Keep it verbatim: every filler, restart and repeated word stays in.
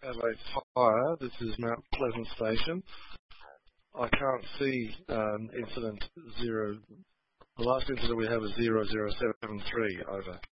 Adelaide Fire. This is Mount Pleasant Station. I can't see um, incident zero. The last incident we have is zero zero seven three. Over.